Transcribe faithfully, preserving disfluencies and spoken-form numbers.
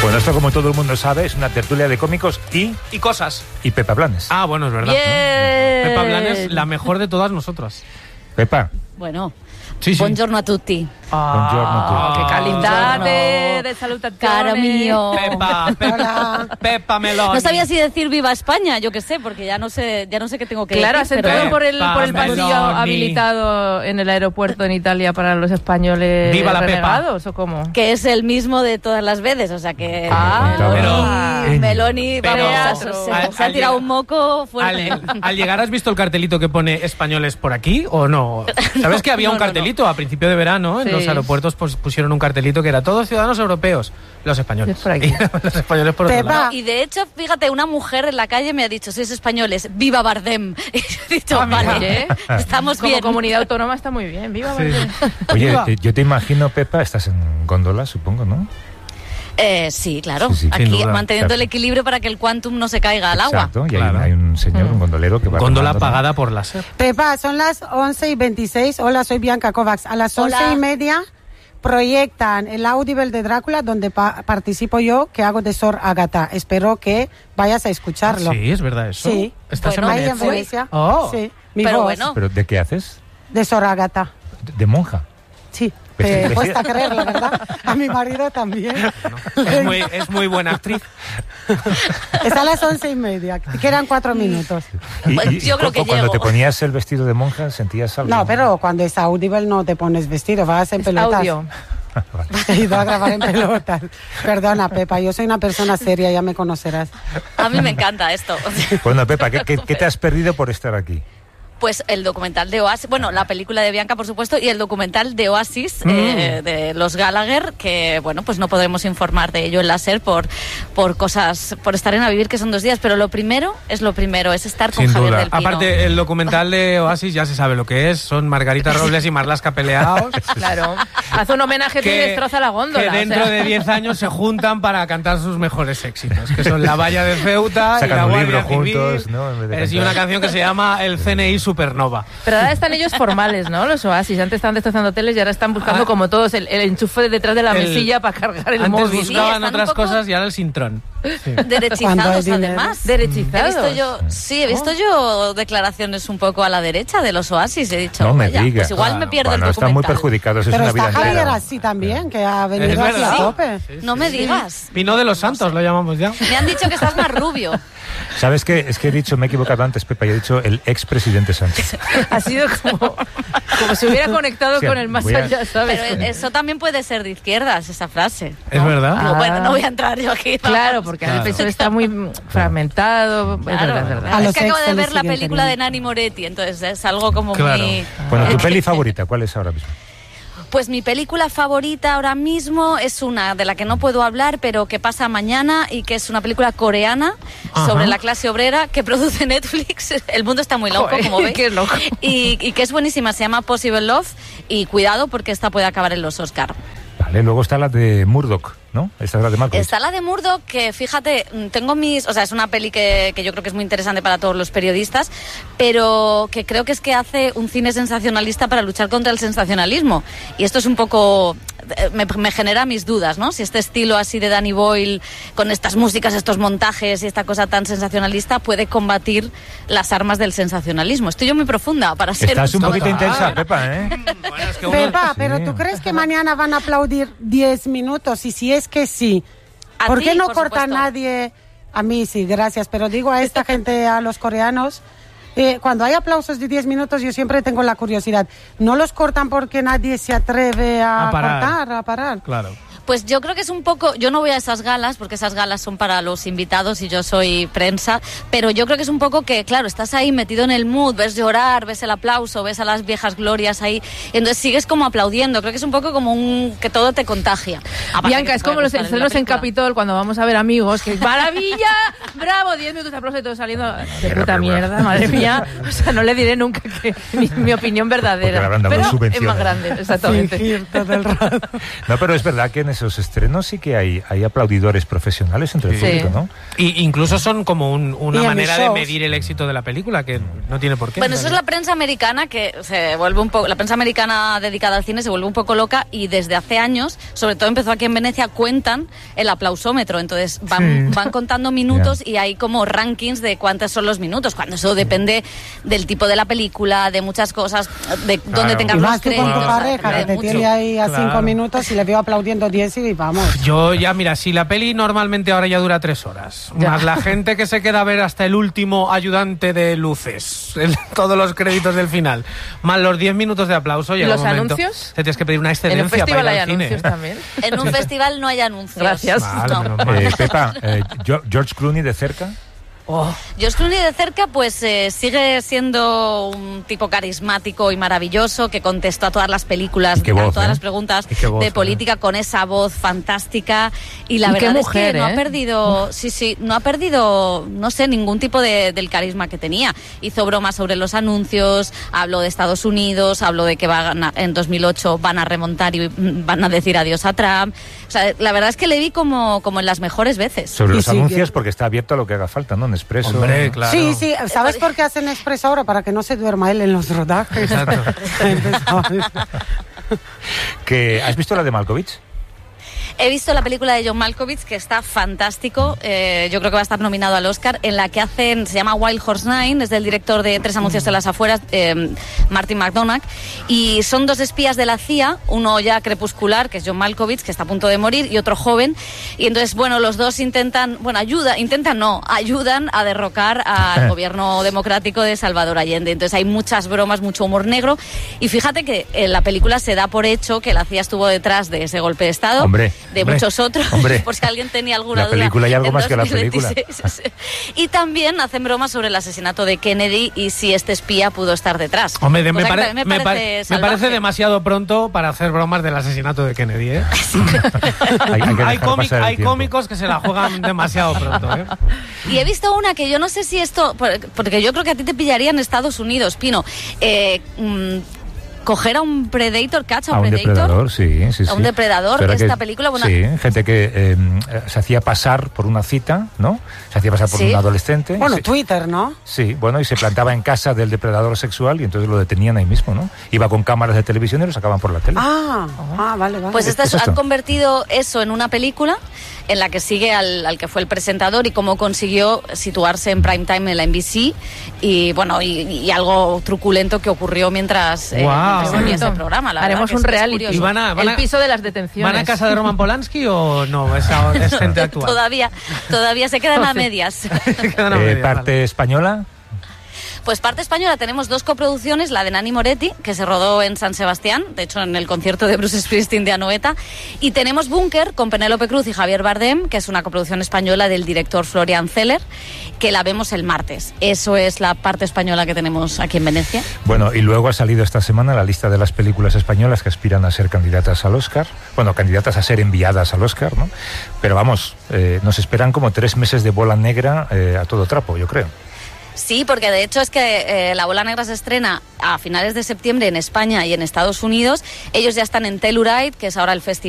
Bueno, esto, como todo el mundo sabe, es una tertulia de cómicos y... Y cosas. Y Pepa Blanes. Ah, bueno, es verdad. Bien. Pepa Blanes, la mejor de todas nosotras. Pepa. Bueno, Sí, sí. buongiorno a tutti. Buongiorno, che calidad de, de salutazione. Caro mío. Pepa, Pepa, Pepa Meloni. No sabía si decir viva España, yo qué sé, porque ya no sé, ya no sé qué tengo que Claro, decir. has pero- entrado por el, por el Pepa pasillo Meloni. habilitado en el aeropuerto en Italia para los españoles Viva la Pepa. renegados, ¿o cómo? Que es el mismo de todas las veces, o sea que Ah, Meloni, pero- Meloni, Pero- vamos, se, se- al- se ha al tirado llegar- un moco fuerte. Al, al llegar, ¿has visto el cartelito que pone españoles por aquí o no? ¿Sabes que había no, un no, cartelito a principio de verano? En Sí. los aeropuertos pues, pusieron un cartelito que era todos ciudadanos europeos, los españoles. Es por aquí. los españoles por otro Pepa. lado. Y de hecho, fíjate, una mujer en la calle me ha dicho, sois españoles, viva Bardem. Y yo he dicho, Ah, mira. vale, ¿Eh? estamos Como bien. comunidad autónoma está muy bien. Viva Bardem. Oye, Viva. te- yo te imagino, Pepa, estás en góndola, supongo, ¿no? Eh, sí, claro. Sí, sí, sin Aquí duda. manteniendo el Exacto. equilibrio para que el quantum no se caiga al agua. Exacto, y hay, Claro. hay un señor, un gondolero que va... Góndola remando, ¿no? pagada por láser. Pepa, son las once y veintiséis. Hola, soy Bianca Kovacs. A las Hola. once y media proyectan el Audible de Drácula, donde pa- participo yo, que hago de Sor Agatha. Espero que vayas a escucharlo. Ah, sí, es verdad eso. Sí. ¿Estás Bueno, en Ahí en Netflix? Venecia. Oh. Sí. Mi Pero voz bueno. ¿Pero de qué haces? de Sor Agatha. ¿De, de monja? Sí. Vestida- Te cuesta creerlo, ¿verdad? A mi marido también. Es muy, es muy buena actriz. Está a las once y media. Quedan cuatro minutos. Y- Pues y- yo creo que cu- Cuando llego. te ponías el vestido de monja, ¿sentías algo? No, pero cuando es Audible no te pones vestido, vas en Es pelotas. audio. He ido a grabar en pelotas. Perdona, Pepa, yo soy una persona seria, ya me conocerás. A mí me encanta esto. Bueno, Pepa, ¿qué, qué, qué te has perdido por estar aquí? Pues el documental de Oasis, bueno, la película de Bianca, por supuesto, y el documental de Oasis, Mm. eh, de los Gallagher, que, bueno, pues no podremos informar de ello en la SER por, por cosas, por estar en A Vivir, que son dos días, pero lo primero es lo primero, es estar con Sin Javier duda. del Pino. Aparte, el documental de Oasis ya se sabe lo que es. Son Margarita Robles y Marlaska peleados. Claro. Haz un homenaje tú y destroza la góndola. que o dentro sea. de diez años se juntan para cantar sus mejores éxitos, que son La Valla de Ceuta Sacan y La un Guardia libro Civil. juntos, ¿no? En vez de Es, y cantar. una canción que se llama El C N I Supernova. Pero ahora están ellos formales, ¿no? Los Oasis. Antes estaban destrozando hoteles y ahora están buscando Ah. como todos el, el enchufe de detrás de la El- mesilla para cargar el Antes móvil. Sí, buscaban están un otras poco- cosas y ahora el Sintrón. Sí. Cuando hay Derechizados, dinero. además. Derechizados. He visto yo, sí, he visto yo declaraciones un poco a la derecha de los Oasis. He dicho, No me vaya, digas. pues igual me pierdo Bueno, el están muy documental. perjudicados, es Pero una está vida Javier entera. así también, que ha Es venido aquí verdad. a tope. Sí, No sí, me sí. digas. Pino de los Santos lo llamamos ya. Me han dicho que estás más rubio. ¿Sabes qué? Es que he dicho, me he equivocado antes, Pepa, y he dicho el expresidente Sánchez. Ha sido como, como si hubiera conectado Sí, con el más voy a- allá, ¿sabes? Pero eso también puede ser de izquierdas, esa frase. Es verdad. No, Ah. bueno, no voy a entrar yo aquí. Claro, vamos. porque Claro. el P S O E está muy mm, fragmentado. Es Claro. verdad, es verdad. A Es los que acabo ex de se ver les la siguen película de teniendo. Nani Moretti, entonces es algo como Claro. muy... Bueno, ¿tu Eh, peli favorita cuál es ahora mismo? Pues mi película favorita ahora mismo es una de la que no puedo hablar, pero que pasa mañana y que es una película coreana Ajá. sobre la clase obrera que produce Netflix. El mundo está muy loco, Joder, como veis. qué loco. Y, y que es buenísima, se llama Possible Love y cuidado porque esta puede acabar en los Oscar. Vale, luego está la de Murdoch, ¿no? Esta es la de Malkovich. Está la de Murdoch, que fíjate, mm, tengo mis... O sea, es una peli que, que yo creo que es muy interesante para todos los periodistas, pero que creo que es que hace un cine sensacionalista para luchar contra el sensacionalismo. Y esto es un poco... eh, Me, me genera mis dudas, ¿no? Si este estilo así de Danny Boyle, con estas músicas, estos montajes y esta cosa tan sensacionalista, puede combatir las armas del sensacionalismo. Estoy yo muy profunda para ser... Estás un poquito Total. intensa, Pepa, ¿eh? Bueno, es que uno- Pepa, Sí. pero ¿tú crees que mañana van a aplaudir diez minutos? Y si es que sí, A ¿por ti, qué no por corta supuesto. nadie? A mí sí, gracias, pero digo a esta gente, a los coreanos, eh, cuando hay aplausos de diez minutos yo siempre tengo la curiosidad. ¿No los cortan porque nadie se atreve a, A parar. cortar, a parar? Claro. Pues yo creo que es un poco, yo no voy a esas galas porque esas galas son para los invitados y yo soy prensa, pero yo creo que es un poco que, claro, estás ahí metido en el mood, ves llorar, ves el aplauso, ves a las viejas glorias ahí, y entonces sigues como aplaudiendo, creo que es un poco como un, que todo te contagia. Aparte Bianca, que es te puede como los gustar la celos en película. Capitol cuando vamos a ver Amigos, que ¡maravilla! ¡Bravo! Diez minutos de aplauso y todo saliendo de puta pero mierda, bueno. madre mía. O sea, no le diré nunca que mi, mi opinión Porque le verdadera. habrán dado Pero es subvenciones. más grande, exactamente. Fingir todo el rato. No, pero es verdad que en esos estrenos sí que hay, hay aplaudidores profesionales entre el Sí. público, ¿no? Y incluso son como un- una Y en manera mis de shows. medir el éxito de la película, que no tiene por qué. Bueno, eso es la prensa americana que se vuelve un poco, la prensa americana dedicada al cine se vuelve un poco loca y desde hace años, sobre todo empezó aquí en Venecia, cuentan el aplausómetro, entonces van, Sí. van contando minutos y hay como rankings de cuántos son los minutos, cuando eso depende del tipo de la película, de muchas cosas, de dónde Claro. tengan Y los más tú con créditos, tu pareja, de que te mucho. tiene ahí a Claro. cinco minutos y le veo aplaudiendo diez y vamos. Yo ya, mira, si la peli normalmente ahora ya dura tres horas, Ya. más la gente que se queda a ver hasta el último ayudante de luces, el- todos los créditos del final, más los diez minutos de aplauso, llega ¿Los un momento, anuncios? te tienes que pedir una En excedencia un festival para hay ir al cine. anuncios también. En un festival no hay anuncios. Gracias. Vale, No. menos mal. Eh, Pepa, eh, Jo- George Clooney de cerca. Oh, George Clooney de cerca pues eh, sigue siendo un tipo carismático y maravilloso que contestó a todas las películas, Y qué a voz, todas ¿eh? las preguntas Y qué voz, de ¿eh? política con esa voz fantástica y la Y qué verdad mujer, es que no ¿eh? ha perdido, sí, sí, no ha perdido, no sé, ningún tipo de, del carisma que tenía. Hizo bromas sobre los anuncios, habló de Estados Unidos, habló de que van a- en dos mil ocho van a remontar y mm, van a decir adiós a Trump. O sea, la verdad es que le vi como, como en las mejores veces. Sobre Y los sí, anuncios, que- porque está abierto a lo que haga falta, ¿no? En Expreso. hombre, claro. Sí, sí, ¿sabes por qué hacen expreso ahora? Para que no se duerma él en los rodajes. Exacto. Que, ¿has visto la de Malkovich? He visto la película de John Malkovich, que está fantástico. Eh, yo creo que va a estar nominado al Oscar, en la que hacen, se llama Wild Horse Nine, es del director de Tres anuncios de las afueras, eh, Martin McDonagh, y son dos espías de la C I A, uno ya crepuscular, que es John Malkovich, que está a punto de morir, y otro joven. Y entonces, bueno, los dos intentan, bueno, ayuda, intentan no, ayudan a derrocar al gobierno democrático de Salvador Allende. Entonces hay muchas bromas, mucho humor negro. Y fíjate que en la película se da por hecho que la C I A estuvo detrás de ese golpe de Estado. Hombre. de Hombre, muchos otros, hombre. por si alguien tenía alguna La duda. película y algo en más que la dos mil veintiséis. Y también hacen bromas sobre el asesinato de Kennedy y si este espía pudo estar detrás. Hombre, de- me, Cosa que pare- también me me pa- parece me salvaje. parece demasiado pronto para hacer bromas del asesinato de Kennedy, ¿eh? Hay, hay que Hay, dejar cómic- pasar el hay tiempo. cómicos que se la juegan demasiado pronto, ¿eh? Y he visto una que yo no sé si esto, por- porque yo creo que a ti te pillaría en Estados Unidos, Pino. Eh, mm, coger a un Predator, catch a un, A un Predator. depredador, sí, sí, sí. A un depredador, Espera esta que- película, bueno- Sí, gente que eh, se hacía pasar por una cita, ¿no? Se hacía pasar por Sí. un adolescente. Bueno, Sí. Twitter, ¿no? Sí, bueno, y se plantaba en casa del depredador sexual y entonces lo detenían ahí mismo, ¿no? Iba con cámaras de televisión y lo sacaban por la tele. Ah, ah, vale, vale. Pues esta ¿Es esto? han convertido eso en una película en la que sigue al, al que fue el presentador y cómo consiguió situarse en prime time en la N B C y bueno y, y algo truculento que ocurrió mientras, eh, Guau. mientras Qué veía ese bonito. programa. La Haremos verdad que un es- es reality. curioso. Y van a- van El a- piso de las detenciones. ¿Van a casa de Roman Polanski o no? Es, es gente actual. Todavía, todavía se quedan a medias. Quedan a Eh, medias, parte vale. española. Pues parte española tenemos dos coproducciones, la de Nani Moretti, que se rodó en San Sebastián, de hecho en el concierto de Bruce Springsteen de Anoeta, y tenemos Búnker con Penélope Cruz y Javier Bardem, que es una coproducción española del director Florian Zeller, que la vemos el martes. Eso es la parte española que tenemos aquí en Venecia. Bueno, y luego ha salido esta semana la lista de las películas españolas que aspiran a ser candidatas al Oscar. Bueno, candidatas a ser enviadas al Oscar, ¿no? Pero vamos, eh, nos esperan como tres meses de bola negra eh, a todo trapo, yo creo. Sí, porque de hecho es que eh, La Bola Negra se estrena a finales de septiembre en España y en Estados Unidos. Ellos ya están en Telluride, que es ahora el festival